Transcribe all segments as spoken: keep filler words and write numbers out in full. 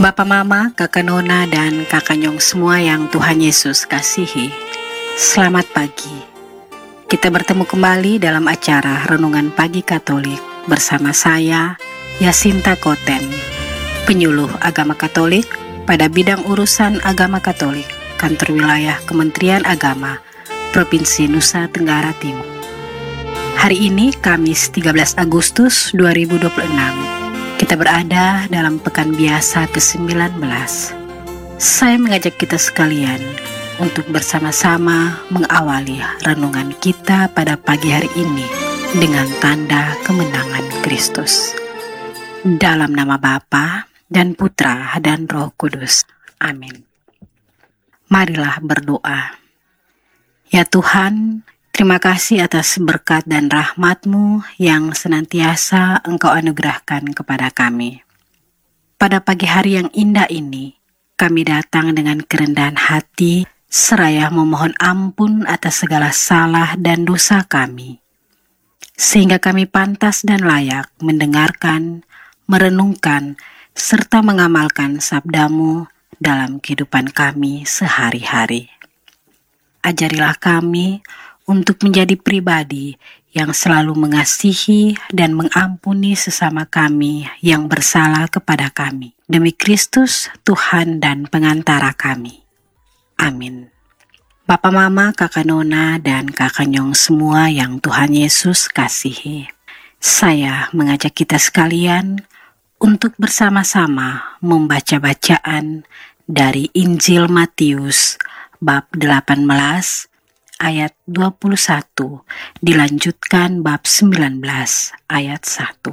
Bapak Mama, Kakak Nona, dan Kakak Nyong semua yang Tuhan Yesus kasihi, selamat pagi. Kita bertemu kembali dalam acara Renungan Pagi Katolik bersama saya, Yasinta Koten, penyuluh agama Katolik pada bidang urusan agama Katolik, Kantor Wilayah Kementerian Agama, Provinsi Nusa Tenggara Timur. Hari ini Kamis tiga belas Agustus dua ribu dua puluh enam. Kita berada dalam pekan biasa ke sembilan belas. Saya mengajak kita sekalian untuk bersama-sama mengawali renungan kita pada pagi hari ini dengan tanda kemenangan Kristus. Dalam nama Bapa dan Putra dan Roh Kudus. Amin. Marilah berdoa. Ya Tuhan, terima kasih atas berkat dan rahmat-Mu yang senantiasa Engkau anugerahkan kepada kami. Pada pagi hari yang indah ini, kami datang dengan kerendahan hati, seraya memohon ampun atas segala salah dan dosa kami, sehingga kami pantas dan layak mendengarkan, merenungkan, serta mengamalkan sabda-Mu dalam kehidupan kami sehari-hari. Ajarilah kami untuk menjadi pribadi yang selalu mengasihi dan mengampuni sesama kami yang bersalah kepada kami. Demi Kristus, Tuhan dan pengantara kami. Amin. Bapak Mama, Kakak Nona, dan Kakak Nyong semua yang Tuhan Yesus kasihi, saya mengajak kita sekalian untuk bersama-sama membaca bacaan dari Injil Matius bab delapan belas ayat dua puluh satu dilanjutkan bab sembilan belas ayat satu.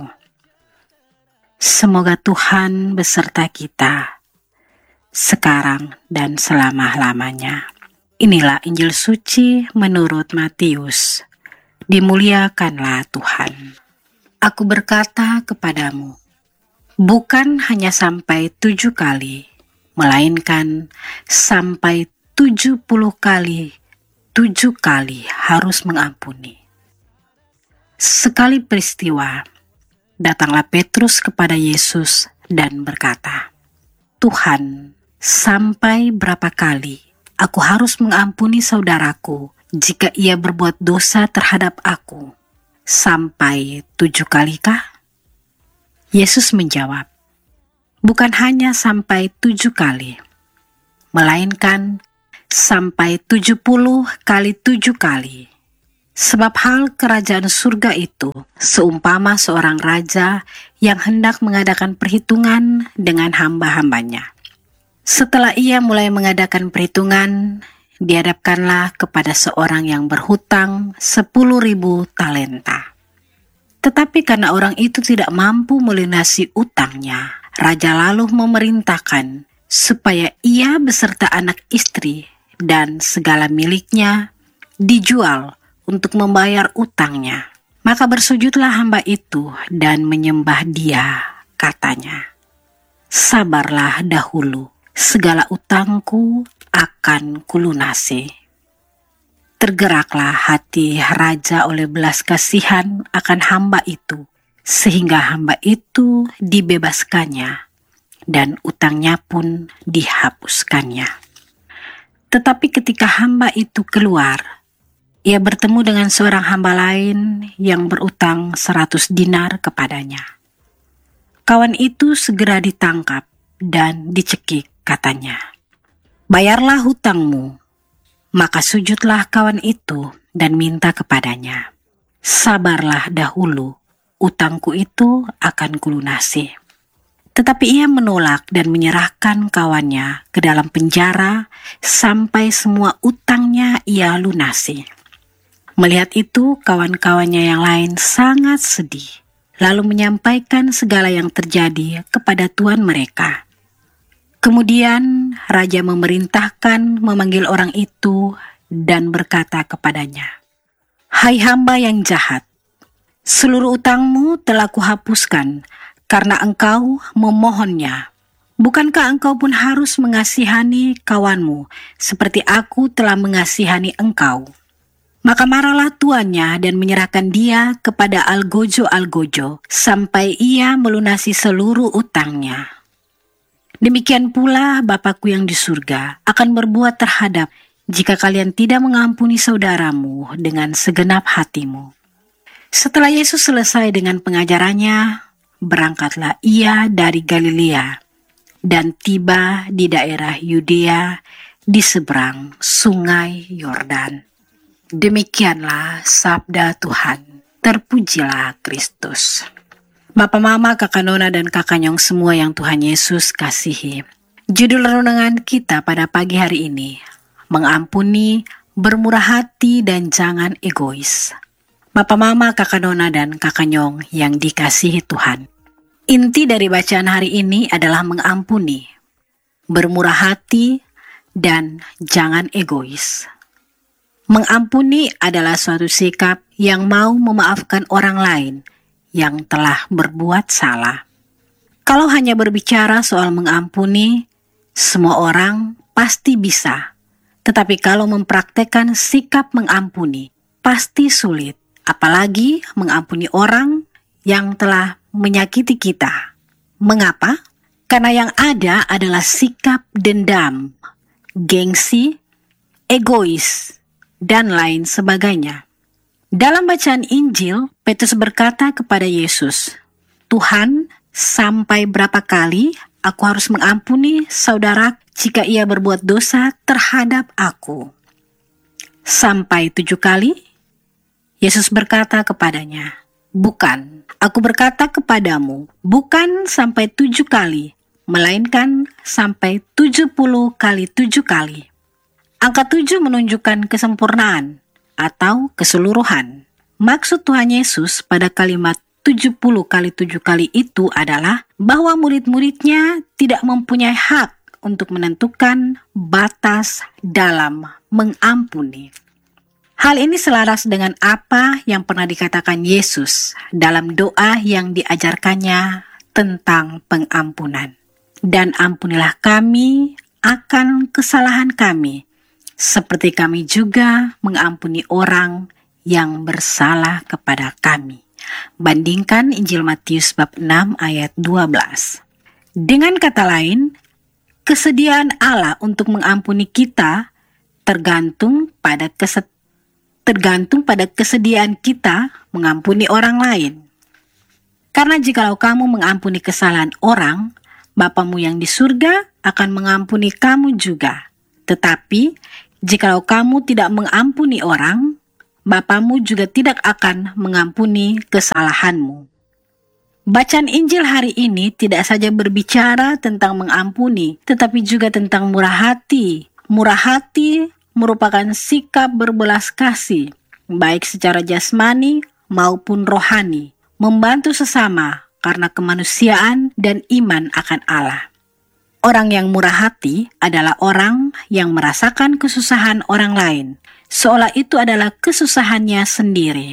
Semoga Tuhan beserta kita sekarang dan selama-lamanya. Inilah Injil suci menurut Matius. Dimuliakanlah Tuhan. Aku berkata kepadamu, bukan hanya sampai tujuh kali, melainkan sampai tujuh puluh kali tujuh kali harus mengampuni. Sekali peristiwa, datanglah Petrus kepada Yesus dan berkata, Tuhan, sampai berapa kali aku harus mengampuni saudaraku jika ia berbuat dosa terhadap aku? Sampai tujuh kalikah? Yesus menjawab, bukan hanya sampai tujuh kali, melainkan sampai tujuh puluh kali tujuh kali. Sebab hal kerajaan surga itu seumpama seorang raja yang hendak mengadakan perhitungan dengan hamba-hambanya. Setelah ia mulai mengadakan perhitungan, dihadapkanlah kepada seorang yang berhutang sepuluh ribu talenta. Tetapi karena orang itu tidak mampu melunasi utangnya, raja lalu memerintahkan supaya ia beserta anak istri dan segala miliknya dijual untuk membayar utangnya. Maka bersujudlah hamba itu dan menyembah dia, katanya, sabarlah dahulu, segala utangku akan kulunasi. Tergeraklah hati raja oleh belas kasihan akan hamba itu, sehingga hamba itu dibebaskannya dan utangnya pun dihapuskannya. Tetapi ketika hamba itu keluar, ia bertemu dengan seorang hamba lain yang berutang seratus dinar kepadanya. Kawan itu segera ditangkap dan dicekik, katanya, bayarlah hutangmu. Maka sujudlah kawan itu dan minta kepadanya, sabarlah dahulu, utangku itu akan kulunasi. Tetapi ia menolak dan menyerahkan kawannya ke dalam penjara sampai semua utangnya ia lunasi. Melihat itu, kawan-kawannya yang lain sangat sedih, lalu menyampaikan segala yang terjadi kepada tuan mereka. Kemudian raja memerintahkan memanggil orang itu dan berkata kepadanya, hai hamba yang jahat, seluruh utangmu telah kuhapuskan karena engkau memohonnya. Bukankah engkau pun harus mengasihani kawanmu seperti aku telah mengasihani engkau? Maka marahlah tuannya dan menyerahkan dia kepada algojo-algojo sampai ia melunasi seluruh utangnya. Demikian pula Bapakku yang di surga akan berbuat terhadap jika kalian tidak mengampuni saudaramu dengan segenap hatimu. Setelah Yesus selesai dengan pengajarannya, berangkatlah ia dari Galilea dan tiba di daerah Yudea di seberang sungai Yordan. Demikianlah sabda Tuhan. Terpujilah Kristus. Bapak, Mama, Kakak Nona, dan Kakak Nyong semua yang Tuhan Yesus kasihi. Judul renungan kita pada pagi hari ini, mengampuni, bermurah hati, dan jangan egois. Bapak, Mama, Kakak Nona, dan Kakak Nyong yang dikasihi Tuhan. Inti dari bacaan hari ini adalah mengampuni, bermurah hati, dan jangan egois. Mengampuni adalah suatu sikap yang mau memaafkan orang lain yang telah berbuat salah. Kalau hanya berbicara soal mengampuni, semua orang pasti bisa. Tetapi kalau mempraktekkan sikap mengampuni, pasti sulit. Apalagi mengampuni orang yang telah menyakiti kita. Mengapa? Karena yang ada adalah sikap dendam, gengsi, egois, dan lain sebagainya. Dalam bacaan Injil, Petrus berkata kepada Yesus, "Tuhan, sampai berapa kali aku harus mengampuni saudara jika ia berbuat dosa terhadap aku? Sampai tujuh kali?" Yesus berkata kepadanya, "Bukan, aku berkata kepadamu, bukan sampai tujuh kali, melainkan sampai tujuh puluh kali tujuh kali." Angka tujuh menunjukkan kesempurnaan atau keseluruhan. Maksud Tuhan Yesus pada kalimat tujuh puluh kali tujuh kali itu adalah bahwa murid-muridnya tidak mempunyai hak untuk menentukan batas dalam mengampuni. Hal ini selaras dengan apa yang pernah dikatakan Yesus dalam doa yang diajarkannya tentang pengampunan. Dan ampunilah kami akan kesalahan kami, seperti kami juga mengampuni orang yang bersalah kepada kami. Bandingkan Injil Matius bab enam ayat dua belas. Dengan kata lain, kesediaan Allah untuk mengampuni kita tergantung pada keset, tergantung pada kesediaan kita mengampuni orang lain. Karena jikalau kamu mengampuni kesalahan orang, Bapamu yang di surga akan mengampuni kamu juga. Tetapi jikalau kamu tidak mengampuni orang, Bapamu juga tidak akan mengampuni kesalahanmu. Bacaan Injil hari ini tidak saja berbicara tentang mengampuni, tetapi juga tentang murah hati. Murah hati merupakan sikap berbelas kasih, baik secara jasmani maupun rohani, membantu sesama karena kemanusiaan dan iman akan Allah. Orang yang murah hati adalah orang yang merasakan kesusahan orang lain, seolah itu adalah kesusahannya sendiri.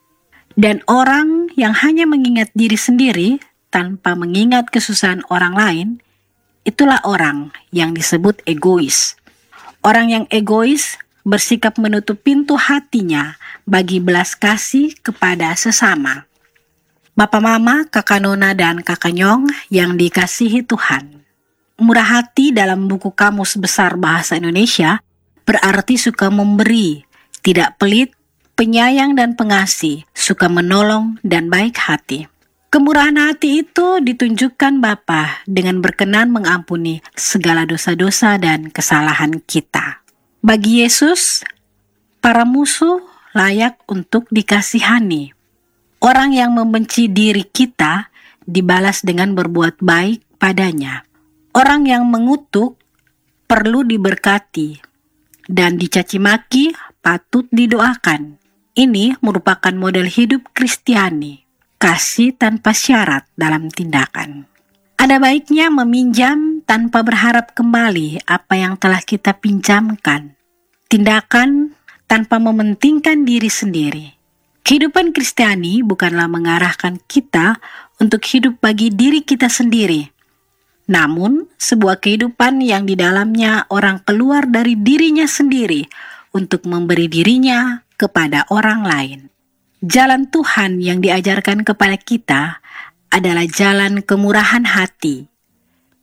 Dan orang yang hanya mengingat diri sendiri tanpa mengingat kesusahan orang lain, itulah orang yang disebut egois. Orang yang egois bersikap menutup pintu hatinya bagi belas kasih kepada sesama. Bapak, Mama, Kakak Nona, dan Kakak Nyong yang dikasihi Tuhan. Murah hati dalam buku Kamus Besar Bahasa Indonesia berarti suka memberi, tidak pelit, penyayang dan pengasih, suka menolong dan baik hati. Kemurahan hati itu ditunjukkan Bapa dengan berkenan mengampuni segala dosa-dosa dan kesalahan kita. Bagi Yesus, para musuh layak untuk dikasihani. Orang yang membenci diri kita dibalas dengan berbuat baik padanya. Orang yang mengutuk perlu diberkati dan dicaci maki patut didoakan. Ini merupakan model hidup Kristiani, kasih tanpa syarat dalam tindakan. Ada baiknya meminjam tanpa berharap kembali apa yang telah kita pinjamkan. Tindakan tanpa mementingkan diri sendiri. Kehidupan Kristiani bukanlah mengarahkan kita untuk hidup bagi diri kita sendiri, namun sebuah kehidupan yang di dalamnya orang keluar dari dirinya sendiri untuk memberi dirinya kepada orang lain. Jalan Tuhan yang diajarkan kepada kita adalah jalan kemurahan hati.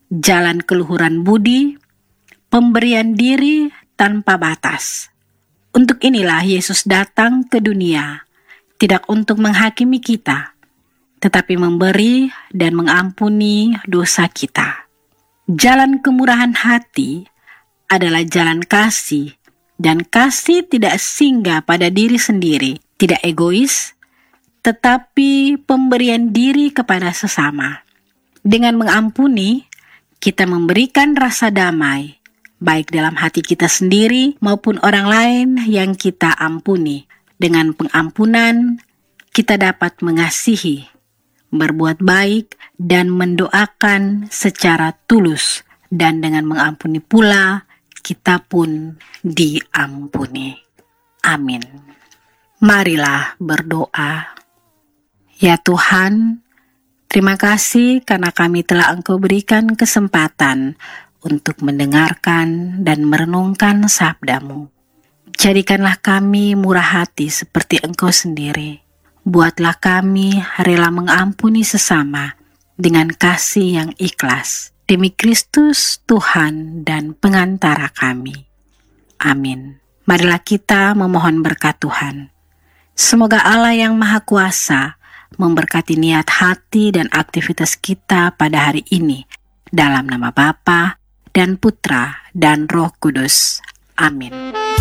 jalan keluhuran budi, pemberian diri tanpa batas. Untuk inilah Yesus datang ke dunia, tidak untuk menghakimi kita, tetapi memberi dan mengampuni dosa kita. Jalan kemurahan hati adalah jalan kasih, dan kasih tidak singgah pada diri sendiri, tidak egois, tetapi pemberian diri kepada sesama. Dengan mengampuni, kita memberikan rasa damai, baik dalam hati kita sendiri maupun orang lain yang kita ampuni. Dengan pengampunan, kita dapat mengasihi, berbuat baik, dan mendoakan secara tulus. Dan dengan mengampuni pula, kita pun diampuni. Amin. Marilah berdoa. Ya Tuhan, terima kasih karena kami telah Engkau berikan kesempatan untuk mendengarkan dan merenungkan sabda-Mu. Jadikanlah kami murah hati seperti Engkau sendiri. Buatlah kami rela mengampuni sesama dengan kasih yang ikhlas. Demi Kristus Tuhan dan pengantara kami. Amin. Marilah kita memohon berkat Tuhan. Semoga Allah yang Maha Kuasa memberkati niat hati dan aktivitas kita pada hari ini. Dalam nama Bapa dan Putra dan Roh Kudus. Amin.